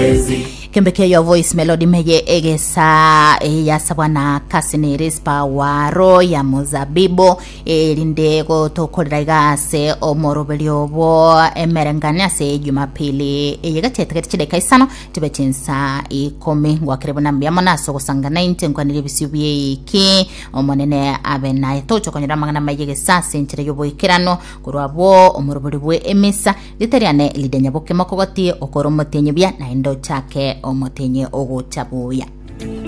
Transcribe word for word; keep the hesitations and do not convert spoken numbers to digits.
Kembeke yo voice melody meye egesa e, yasabwa na Kasini Rispa waro ya Muzabibo e, lindego tokorera igase omorobeliobo emerengania se Jumapili e, yega chetekete chideka isano tibe chinsa ikumi ngwakirebo nambia monaso kusangana inte nkwanire bisubye iki omonene abena tocho konyera mangana mayegesa sentere yobo ikirano kurwabo omorobelibwe emisa literiane lidenya bokema kogoti okoromotenye bya na indo chake omotenye ogochabuya.